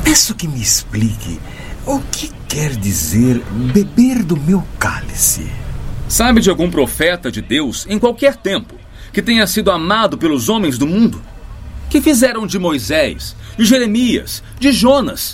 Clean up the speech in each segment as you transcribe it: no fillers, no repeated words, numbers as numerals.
Peço que me explique o que quer dizer beber do meu cálice. Sabe de algum profeta de Deus, em qualquer tempo, que tenha sido amado pelos homens do mundo? Que fizeram de Moisés, de Jeremias, de Jonas?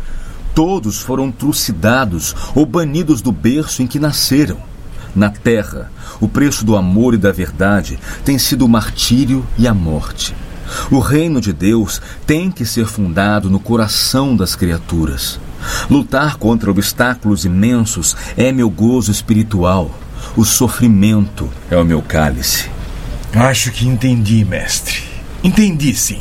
Todos foram trucidados ou banidos do berço em que nasceram. Na terra, o preço do amor e da verdade tem sido o martírio e a morte. O reino de Deus tem que ser fundado no coração das criaturas. Lutar contra obstáculos imensos é meu gozo espiritual. O sofrimento é o meu cálice. Acho que entendi, mestre. Entendi, sim.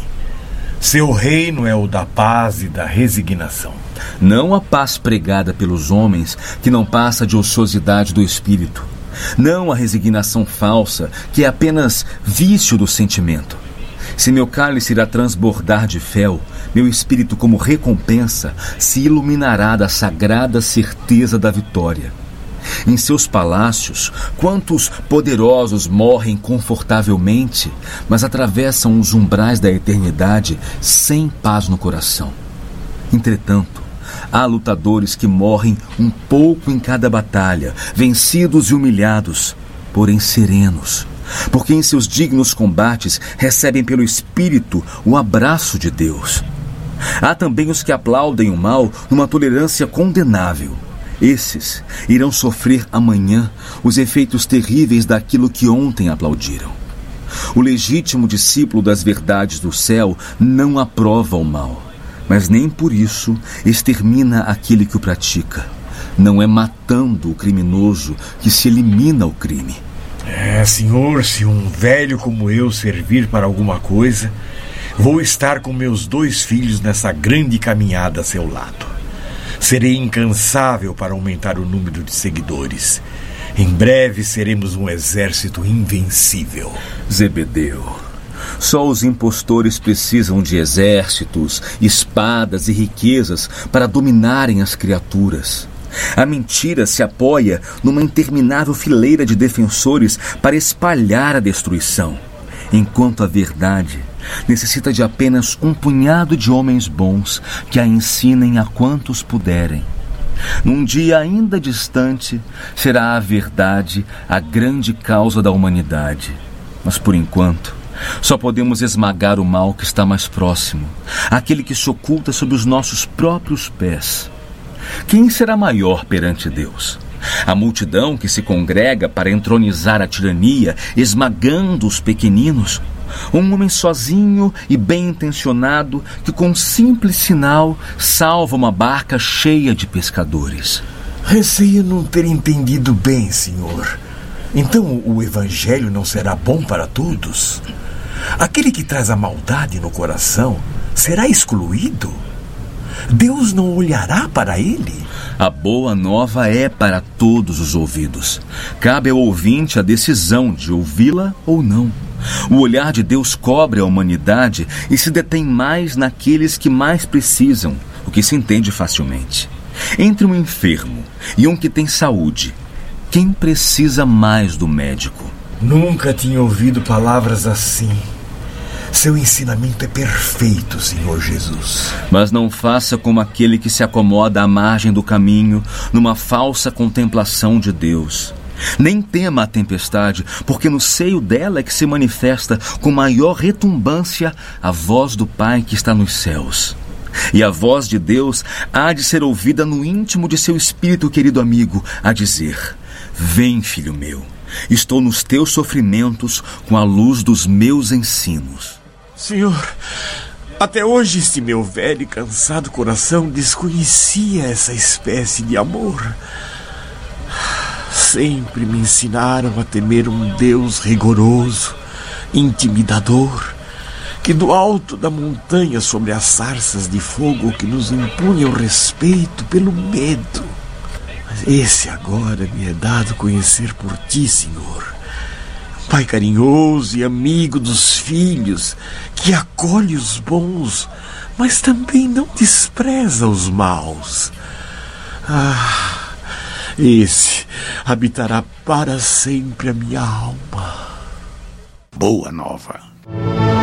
Seu reino é o da paz e da resignação. Não a paz pregada pelos homens, que não passa de ociosidade do espírito. Não a resignação falsa, que é apenas vício do sentimento. Se meu cálice irá transbordar de fel, meu espírito, como recompensa, se iluminará da sagrada certeza da vitória. Em seus palácios, quantos poderosos morrem confortavelmente, mas atravessam os umbrais da eternidade sem paz no coração. Entretanto, há lutadores que morrem um pouco em cada batalha, vencidos e humilhados, porém serenos, porque em seus dignos combates recebem pelo Espírito o abraço de Deus. Há também os que aplaudem o mal numa tolerância condenável. Esses irão sofrer amanhã os efeitos terríveis daquilo que ontem aplaudiram. O legítimo discípulo das verdades do céu não aprova o mal, mas nem por isso extermina aquele que o pratica. Não é matando o criminoso que se elimina o crime. Senhor, se um velho como eu servir para alguma coisa, vou estar com meus 2 filhos nessa grande caminhada a seu lado. Serei incansável para aumentar o número de seguidores. Em breve seremos um exército invencível. Zebedeu, só os impostores precisam de exércitos, espadas e riquezas para dominarem as criaturas. A mentira se apoia numa interminável fileira de defensores para espalhar a destruição, enquanto a verdade necessita de apenas um punhado de homens bons que a ensinem a quantos puderem. Num dia ainda distante, será a verdade a grande causa da humanidade. Mas, por enquanto, só podemos esmagar o mal que está mais próximo, aquele que se oculta sob os nossos próprios pés. Quem será maior perante Deus? A multidão que se congrega para entronizar a tirania, esmagando os pequeninos? Um homem sozinho e bem intencionado que com um simples sinal salva uma barca cheia de pescadores? Receio não ter entendido bem, senhor. Então o evangelho não será bom para todos? Aquele que traz a maldade no coração será excluído? Deus não olhará para ele? A boa nova é para todos os ouvidos. Cabe ao ouvinte a decisão de ouvi-la ou não. O olhar de Deus cobre a humanidade e se detém mais naqueles que mais precisam, o que se entende facilmente. Entre um enfermo e um que tem saúde, quem precisa mais do médico? Nunca tinha ouvido palavras assim. Seu ensinamento é perfeito, Senhor Jesus. Mas não faça como aquele que se acomoda à margem do caminho, numa falsa contemplação de Deus. Nem tema a tempestade, porque no seio dela é que se manifesta com maior retumbância a voz do Pai que está nos céus. E a voz de Deus há de ser ouvida no íntimo de seu espírito, querido amigo, a dizer: vem, filho meu, estou nos teus sofrimentos com a luz dos meus ensinos. Senhor, até hoje este meu velho e cansado coração desconhecia essa espécie de amor. Sempre me ensinaram a temer um Deus rigoroso, intimidador, que do alto da montanha sobre as sarças de fogo que nos impunha o respeito pelo medo. Mas esse agora me é dado conhecer por ti, Senhor. Pai carinhoso e amigo dos filhos, que acolhe os bons, mas também não despreza os maus. Esse habitará para sempre a minha alma. Boa Nova.